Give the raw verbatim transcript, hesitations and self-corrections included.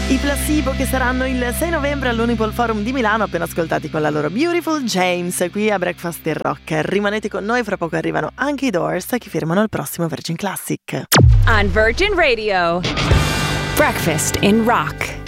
I Placebo, che saranno il sei novembre all'Unipol Forum di Milano, appena ascoltati con la loro Beautiful James qui a Breakfast in Rock. Rimanete con noi, fra poco arrivano anche i Doors che firmano il prossimo Virgin Classic. On Virgin Radio, Breakfast in Rock.